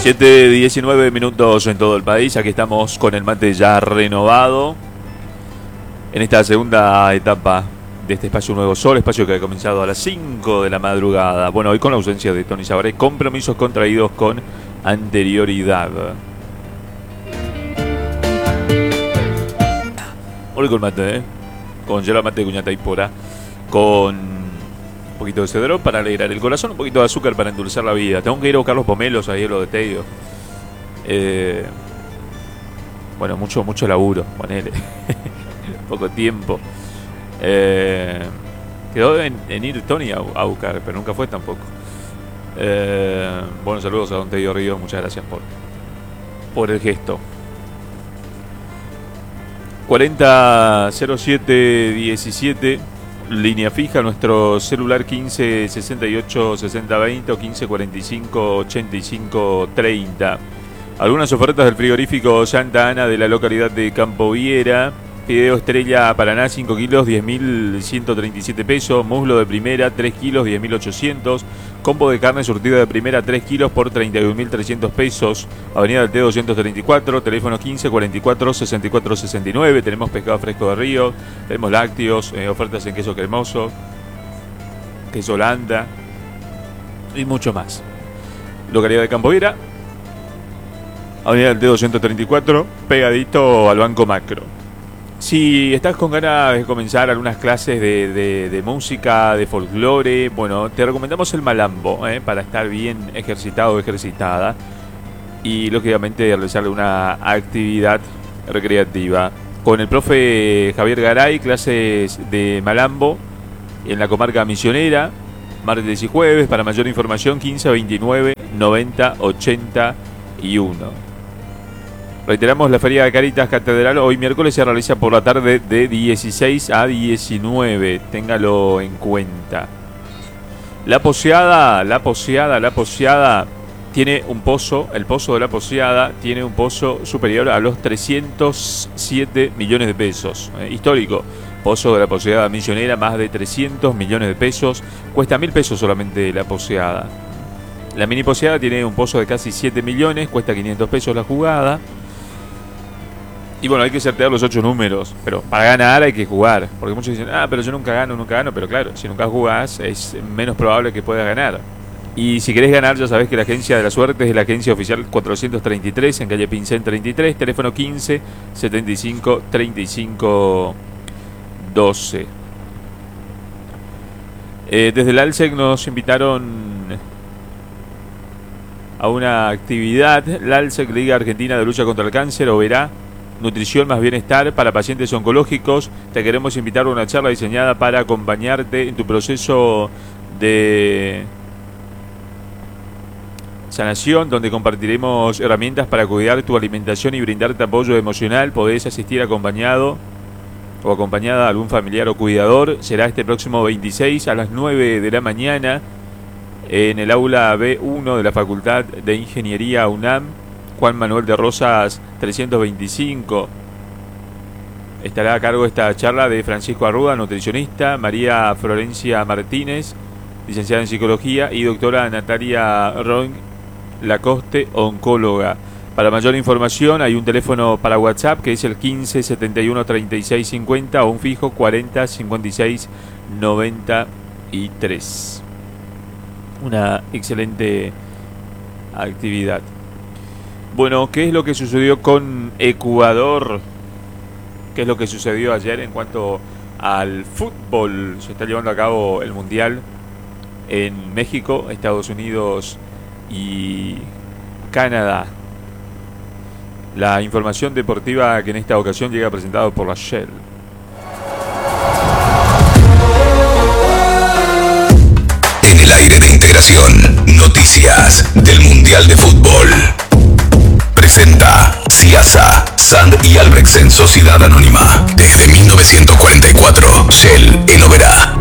7:19 en todo el país. Aquí estamos con el mate ya renovado en esta segunda etapa de este espacio Nuevo Sol, espacio que ha comenzado a las 5 de la madrugada. Bueno, hoy con la ausencia de Tony Sabaré, compromisos contraídos con anterioridad. Hoy con mate, con yerba mate de cuñata y pora, con un poquito de cedrón para alegrar el corazón, un poquito de azúcar para endulzar la vida. Tengo que ir a buscar los pomelos ahí, lo de Tedio. Bueno, mucho laburo, ponele. Poco tiempo. Quedó en ir Tony a buscar, pero nunca fue tampoco. Bueno, saludos a don Tedio Ríos, muchas gracias por el gesto. 400717, línea fija, nuestro celular 15 68 60 20 o 15 45 85 30. Algunas ofertas del frigorífico Santa Ana de la localidad de Campo Viera. Fideo Estrella Paraná 5 kilos 10.137 pesos. Muslo de primera 3 kilos 10.800. Combo de carne surtida de primera 3 kilos por 31.300 pesos. Avenida del T 234. Teléfono 15 44 64 69. Tenemos pescado fresco de río. Tenemos lácteos. Ofertas en queso cremoso, queso Holanda y mucho más. Localidad de Campo Viera. Avenida del T 234. Pegadito al Banco Macro. Si estás con ganas de comenzar algunas clases de música, de folclore, bueno, te recomendamos el malambo, para estar bien ejercitado o ejercitada y lógicamente realizar una actividad recreativa. Con el profe Javier Garay, clases de malambo en la comarca misionera, martes y jueves. Para mayor información 15 29 90 81. Reiteramos, la Feria de Caritas Catedral hoy miércoles se realiza por la tarde de 16 a 19. Téngalo en cuenta. La Poseada tiene un pozo, el pozo de la Poseada tiene un pozo superior a los 307 millones de pesos. Histórico. Pozo de la Poseada misionera, más de 300 millones de pesos. Cuesta 1.000 pesos solamente la Poseada. La mini Poseada tiene un pozo de casi 7 millones, cuesta 500 pesos la jugada. Y bueno, hay que sortear los 8 números, pero para ganar hay que jugar. Porque muchos dicen, pero yo nunca gano. Pero claro, si nunca jugás es menos probable que puedas ganar. Y si querés ganar, ya sabés que la agencia de la suerte es la agencia oficial 433, en calle Pincén 33, teléfono 15 75 35 12. Desde el ALSEC nos invitaron a una actividad. La ALSEC, Liga Argentina de Lucha contra el Cáncer, o verá Nutrición más Bienestar para pacientes oncológicos. Te queremos invitar a una charla diseñada para acompañarte en tu proceso de sanación, donde compartiremos herramientas para cuidar tu alimentación y brindarte apoyo emocional. Podés asistir acompañado o acompañada a algún familiar o cuidador. Será este próximo 26 a las 9 de la mañana en el aula B1 de la Facultad de Ingeniería UNAM, Juan Manuel de Rosas 325. Estará a cargo esta charla de Francisco Arruda, nutricionista, María Florencia Martínez, licenciada en Psicología, y doctora Natalia Roing Lacoste, oncóloga. Para mayor información hay un teléfono para WhatsApp que es el 15 71 36 50 o un fijo 40 56 93. Una excelente actividad. Bueno, ¿qué es lo que sucedió con Ecuador? ¿Qué es lo que sucedió ayer en cuanto al fútbol? Se está llevando a cabo el Mundial en México, Estados Unidos y Canadá. La información deportiva que en esta ocasión llega presentado por la Shell. En el aire de integración, noticias del Mundial de Fútbol. Presenta Ciasa, Sand y Albrechtsen Sociedad Anónima. Desde 1944, Shell en Oberá.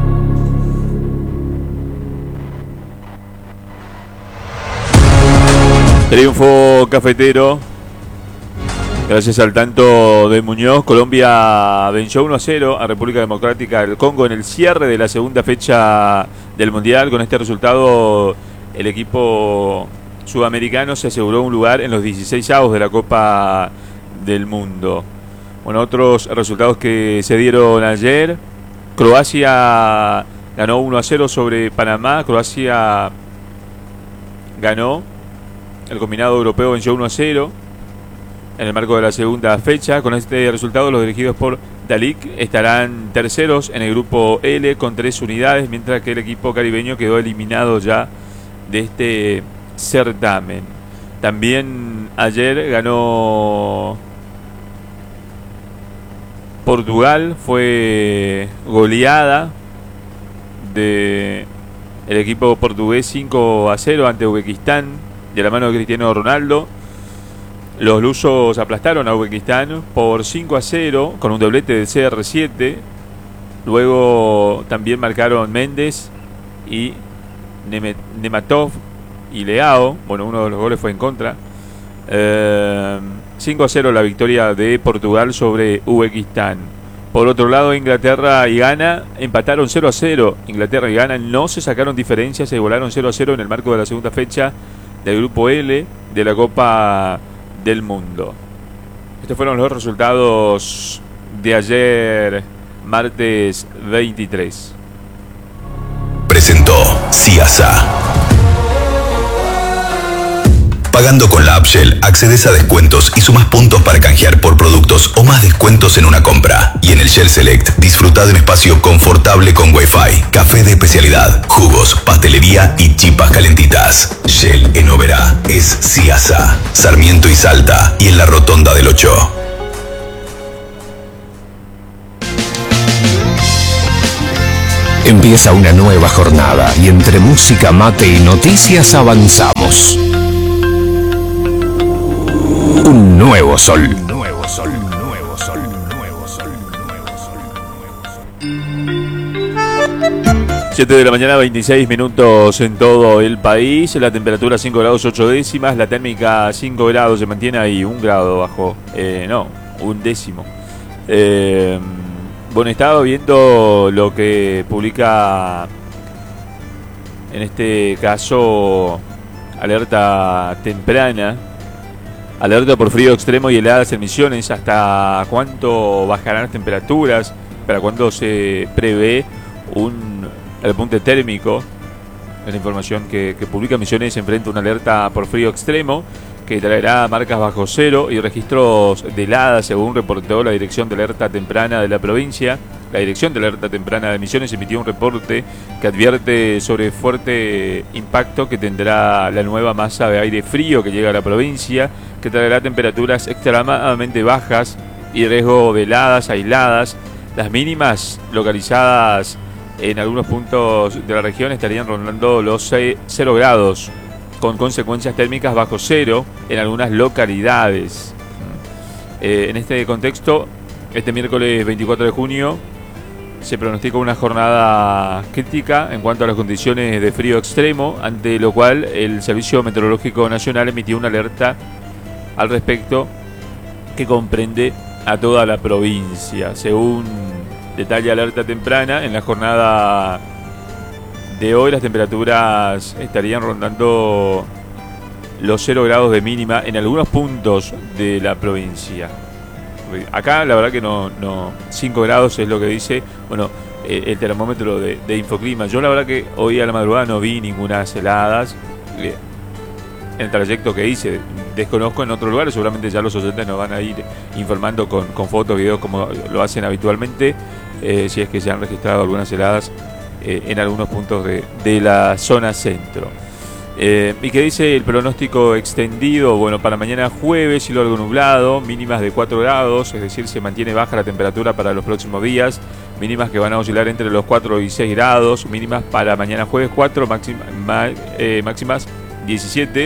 Triunfo cafetero. Gracias al tanto de Muñoz, Colombia venció 1-0 a República Democrática del Congo en el cierre de la segunda fecha del Mundial. Con este resultado, el equipo sudamericano se aseguró un lugar en los 16avos de la Copa del Mundo. Bueno, otros resultados que se dieron ayer: Croacia ganó 1-0 sobre Panamá. Croacia ganó, el combinado europeo venció 1-0 en el marco de la segunda fecha. Con este resultado, los dirigidos por Dalic estarán terceros en el grupo L con 3 unidades, mientras que el equipo caribeño quedó eliminado ya de este certamen. También ayer ganó Portugal, fue goleada de el equipo portugués 5-0 ante Uzbekistán, de la mano de Cristiano Ronaldo. Los lusos aplastaron a Uzbekistán por 5-0 con un doblete de CR7. Luego también marcaron Méndez y Nematov y Leao. Bueno, uno de los goles fue en contra. 5-0 la victoria de Portugal sobre Uzbekistán. Por otro lado, Inglaterra y Ghana empataron 0-0. Inglaterra y Ghana no se sacaron diferencias, se igualaron 0-0 en el marco de la segunda fecha del grupo L de la Copa del Mundo. Estos fueron los resultados de ayer, martes 23. Presentó Ciasa. Pagando con la app Shell accedes a descuentos y sumas puntos para canjear por productos o más descuentos en una compra. Y en el Shell Select disfruta de un espacio confortable con Wi-Fi, café de especialidad, jugos, pastelería y chipas calentitas. Shell en Oberá es Ciasa, Sarmiento y Salta, y en la Rotonda del 8. Empieza una nueva jornada y entre música, mate y noticias avanzamos. Un nuevo sol. Nuevo sol, nuevo sol, nuevo sol, nuevo sol, nuevo sol. 7 de la mañana, 26 minutos en todo el país. La temperatura 5 grados 8 décimas. La térmica 5 grados. Se mantiene ahí 1 grado bajo. No, 1 décimo. Bueno, estaba viendo lo que publica, en este caso, alerta temprana. Alerta por frío extremo y heladas en Misiones. ¿Hasta cuánto bajarán las temperaturas? ¿Para cuándo se prevé un repunte térmico? Es la información que publica Misiones. Enfrenta una alerta por frío extremo que traerá marcas bajo cero y registros de heladas, según reportó la Dirección de Alerta Temprana de la provincia. La Dirección de Alerta Temprana de Misiones emitió un reporte que advierte sobre fuerte impacto que tendrá la nueva masa de aire frío que llega a la provincia, que traerá temperaturas extremadamente bajas y riesgo de heladas aisladas. Las mínimas localizadas en algunos puntos de la región estarían rondando los 0 grados, con consecuencias térmicas bajo cero en algunas localidades. En este contexto, este miércoles 24 de junio se pronostica una jornada crítica en cuanto a las condiciones de frío extremo, ante lo cual el Servicio Meteorológico Nacional emitió una alerta al respecto que comprende a toda la provincia. Según detalla alerta temprana, en la jornada de hoy las temperaturas estarían rondando los 0 grados de mínima en algunos puntos de la provincia. Acá la verdad que no 5 grados es lo que dice, bueno, el termómetro de Infoclima. Yo la verdad que hoy a la madrugada no vi ninguna heladas en el trayecto que hice. Desconozco en otros lugares, seguramente ya los oyentes nos van a ir informando con fotos, videos, como lo hacen habitualmente, si es que se han registrado algunas heladas en algunos puntos de la zona centro. ¿Y qué dice el pronóstico extendido? Bueno, para mañana jueves, cielo algo nublado, mínimas de 4 grados, es decir, se mantiene baja la temperatura para los próximos días, mínimas que van a oscilar entre los 4 y 6 grados, mínimas para mañana jueves 4, máximas 17,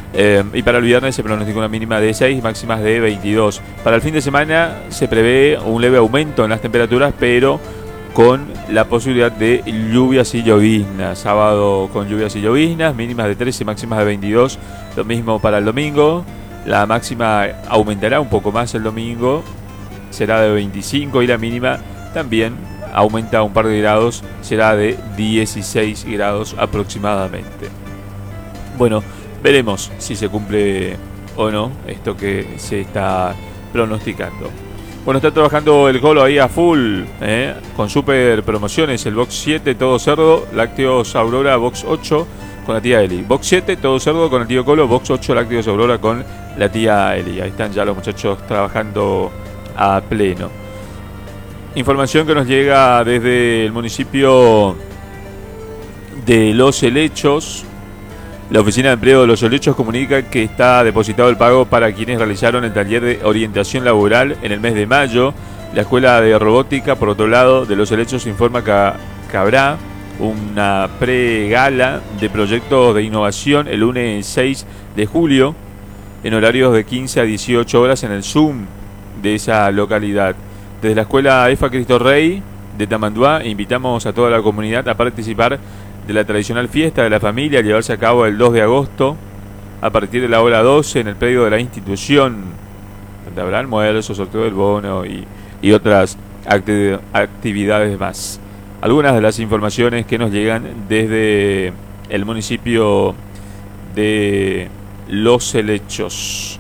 y para el viernes se pronostica una mínima de 6, máximas de 22. Para el fin de semana se prevé un leve aumento en las temperaturas, pero con la posibilidad de lluvias y lloviznas. Sábado con lluvias y lloviznas, mínimas de 13, máximas de 22. Lo mismo para el domingo. La máxima aumentará un poco más el domingo, será de 25, y la mínima también aumenta un par de grados, será de 16 grados aproximadamente. Bueno, Veremos si se cumple o no esto que se está pronosticando. Bueno, está trabajando el Colo ahí a full, con super promociones. El Box 7, todo cerdo, lácteos Aurora, Box 8 con la tía Eli. Box 7, todo cerdo con el tío Colo, Box 8, lácteos Aurora con la tía Eli. Ahí están ya los muchachos trabajando a pleno. Información que nos llega desde el municipio de Los Helechos. La Oficina de Empleo de Los Helechos comunica que está depositado el pago para quienes realizaron el taller de orientación laboral en el mes de mayo. La Escuela de Robótica, por otro lado, de Los Helechos informa que habrá una pre-gala de proyectos de innovación el lunes 6 de julio en horarios de 15 a 18 horas en el Zoom de esa localidad. Desde la Escuela EFA Cristo Rey de Tamanduá invitamos a toda la comunidad a participar de la tradicional fiesta de la familia a llevarse a cabo el 2 de agosto a partir de la hora 12 en el predio de la institución, donde habrá almuerzo, sorteo del bono y otras actividades más. Algunas de las informaciones que nos llegan desde el municipio de Los Helechos.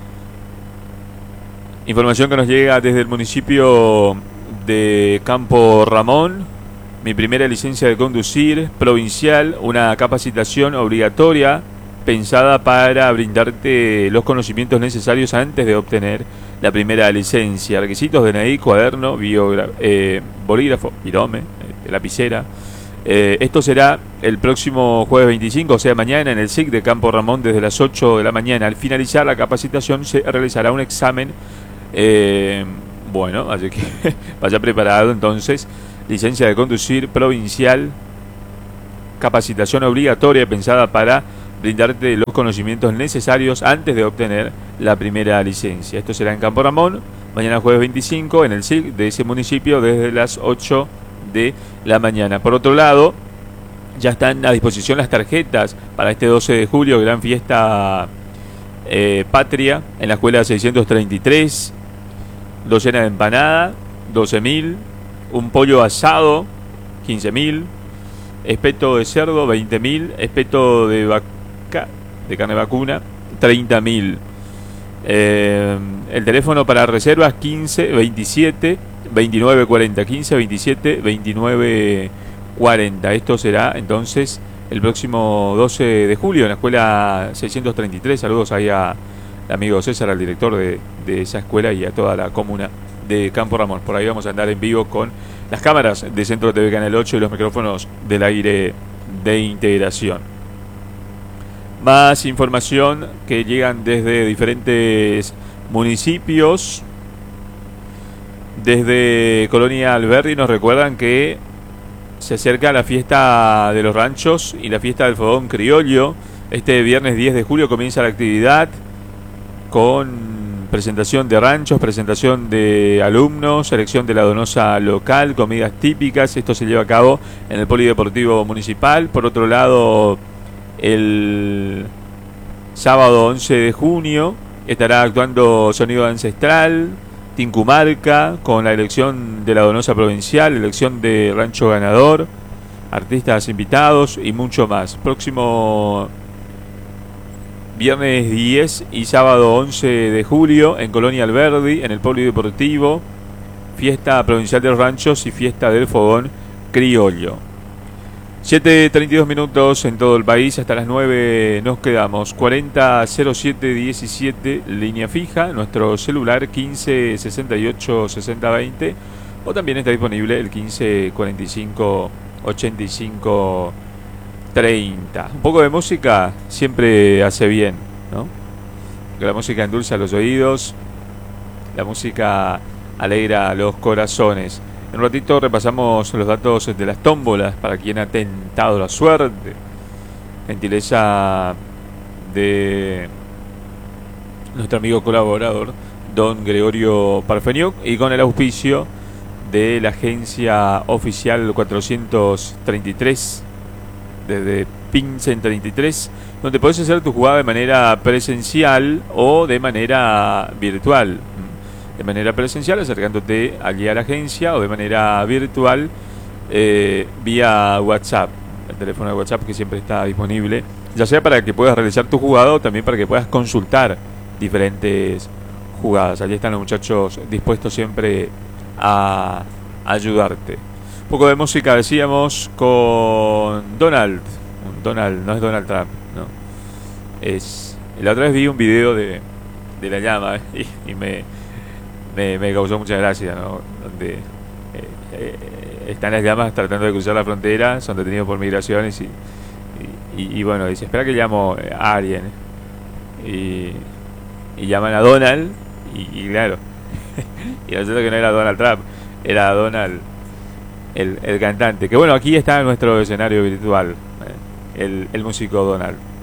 Información que nos llega desde el municipio de Campo Ramón. Mi primera licencia de conducir provincial, una capacitación obligatoria pensada para brindarte los conocimientos necesarios antes de obtener la primera licencia. Requisitos: DNI, cuaderno, bolígrafo, virome, lapicera. Esto será el próximo jueves 25, o sea mañana, en el SIC de Campo Ramón desde las 8 de la mañana. Al finalizar la capacitación se realizará un examen. Bueno, así que vaya preparado entonces. Licencia de conducir provincial, capacitación obligatoria pensada para brindarte los conocimientos necesarios antes de obtener la primera licencia. Esto será en Campo Ramón, mañana jueves 25, en el SIC de ese municipio desde las 8 de la mañana. Por otro lado, ya están a disposición las tarjetas para este 12 de julio, gran fiesta patria, en la escuela 633, docena de empanada, 12.000, un pollo asado, 15.000, espeto de cerdo, 20.000, espeto de vaca, de carne vacuna, 30.000. El teléfono para reservas 15 27 29 40, 15 27 29 40. Esto será entonces el próximo 12 de julio en la escuela 633. Saludos ahí al amigo César, al director de esa escuela, y a toda la comuna de Campo Ramón. Por ahí vamos a andar en vivo con las cámaras de Centro TV Canal 8 y los micrófonos del aire de integración. Más información que llegan desde diferentes municipios. Desde Colonia Alberdi nos recuerdan que se acerca la fiesta de los ranchos y la fiesta del fogón criollo. Este viernes 10 de julio comienza la actividad con presentación de ranchos, presentación de alumnos, selección de la donosa local, comidas típicas. Esto se lleva a cabo en el Polideportivo Municipal. Por otro lado, el sábado 11 de junio estará actuando Sonido Ancestral, Tincumarca, con la elección de la donosa provincial, elección de rancho ganador, artistas invitados y mucho más. Próximo viernes 10 y sábado 11 de julio en Colonia Alberdi, en el Polideportivo, fiesta provincial de los ranchos y fiesta del fogón criollo. 7:32 minutos en todo el país, hasta las 9 nos quedamos. 400717, línea fija, nuestro celular 15 68 60 20, o también está disponible el 15 45 85 30. Un poco de música siempre hace bien, ¿no? Porque la música endulza los oídos, la música alegra los corazones. En un ratito repasamos los datos de las tómbolas para quien ha tentado la suerte. Gentileza de nuestro amigo colaborador, don Gregorio Parfeniuk, y con el auspicio de la agencia oficial 433 desde Pincen 33, donde podés hacer tu jugada de manera presencial o de manera virtual. De manera presencial acercándote allí a la agencia, o de manera virtual vía WhatsApp, el teléfono de WhatsApp que siempre está disponible ya sea para que puedas realizar tu jugada o también para que puedas consultar diferentes jugadas. Allí están los muchachos dispuestos siempre a ayudarte. Un poco de música, decíamos, con Donald. Donald, no es Donald Trump, no. La otra vez vi un video de la llama y me causó mucha gracia, ¿no? Donde están las llamas tratando de cruzar la frontera, son detenidos por migraciones y bueno, dice, espera que llamo a alguien. Y llaman a Donald y claro, y resulta que no era Donald Trump, era Donald el cantante, que bueno, aquí está en nuestro escenario virtual, el músico Donald.